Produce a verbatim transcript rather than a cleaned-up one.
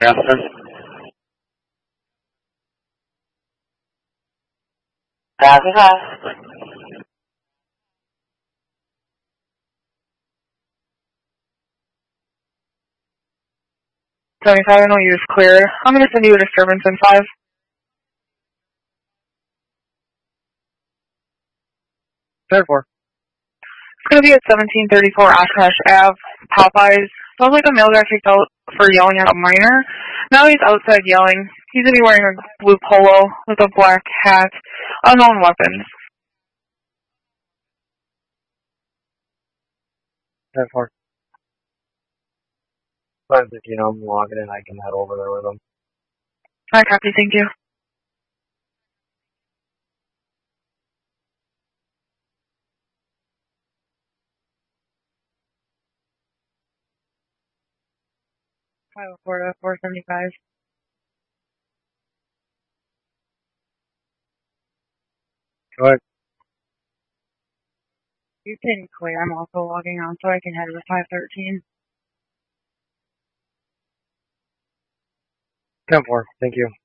After. Pass is pass. seventy-five, I know you is clear. I'm going to send you a disturbance in five. Third four. It's going to be at seventeen thirty-four Oshkosh Avenue, Popeyes. Sounds like a male got kicked out for yelling at a minor. Now he's outside yelling. He's going to be wearing a blue polo with a black hat. Unknown weapons. Third four. But if you know I'm logging in, I can head over there with him. I copy, thank you. five oh four to four seventy-five. Go ahead. You can clear. I'm also logging on so I can head to five thirteen. ten four. Thank you.